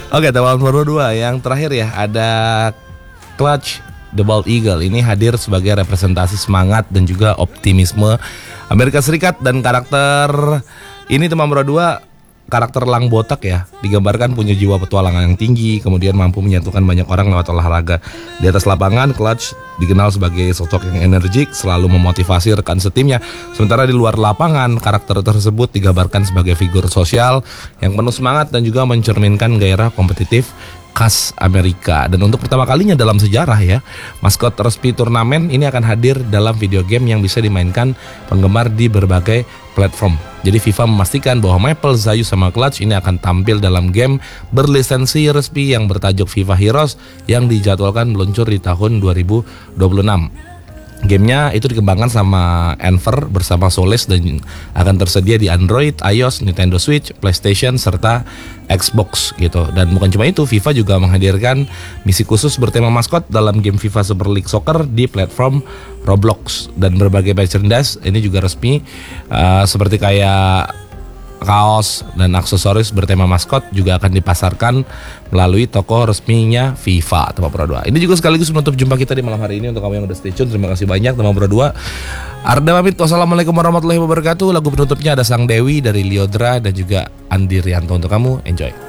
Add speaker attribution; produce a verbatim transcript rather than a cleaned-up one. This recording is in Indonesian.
Speaker 1: Oke, teman nomor dua yang terakhir ya, ada Clutch The Bald Eagle. Ini hadir sebagai representasi semangat dan juga optimisme Amerika Serikat, dan karakter ini teman nomor dua karakter Lang botak ya, digambarkan punya jiwa petualangan yang tinggi, kemudian mampu menyatukan banyak orang lewat olahraga. Di atas lapangan, Clutch dikenal sebagai sosok yang energik, selalu memotivasi rekan setimnya. Sementara di luar lapangan, karakter tersebut digambarkan sebagai figur sosial yang penuh semangat dan juga mencerminkan gairah kompetitif khas Amerika. Dan untuk pertama kalinya dalam sejarah ya, maskot resmi turnamen ini akan hadir dalam video game yang bisa dimainkan penggemar di berbagai platform. Jadi FIFA memastikan bahwa Maple, Zayu sama Clutch ini akan tampil dalam game berlisensi resmi yang bertajuk FIFA Heroes yang dijadwalkan meluncur di tahun dua ribu dua puluh enam. Gamenya itu dikembangkan sama Enver bersama Soles dan akan tersedia di Android, iOS, Nintendo Switch, PlayStation, serta Xbox gitu. Dan bukan cuma itu, FIFA juga menghadirkan misi khusus bertema maskot dalam game FIFA Super League Soccer di platform Roblox. Dan berbagai merchandise ini juga resmi, uh, seperti kayak kaos dan aksesoris bertema maskot juga akan dipasarkan melalui toko resminya FIFA teman Pro dua. Ini juga sekaligus menutup jumpa kita di malam hari ini. Untuk kamu yang udah stay tune, terima kasih banyak teman Pro dua. Arda pamit, wassalamualaikum warahmatullahi wabarakatuh. Lagu penutupnya ada Sang Dewi dari Liodra dan juga Andi Rianto untuk kamu. Enjoy.